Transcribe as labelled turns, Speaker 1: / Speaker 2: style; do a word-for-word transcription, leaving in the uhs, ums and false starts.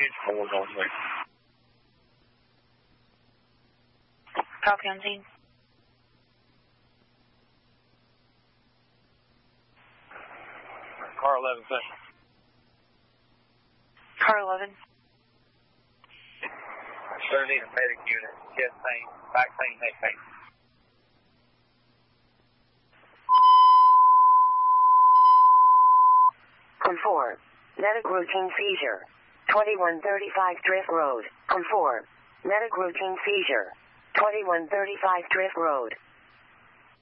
Speaker 1: Copy on scene.
Speaker 2: Car eleven, sir.
Speaker 1: Car eleven.
Speaker 2: Sir, need a medic unit. Chest pain, back pain, neck pain.
Speaker 3: Conform. Medic routine seizure. twenty-one thirty-five Drift Road. Conform. Medic routine seizure. twenty-one thirty-five Drift Road.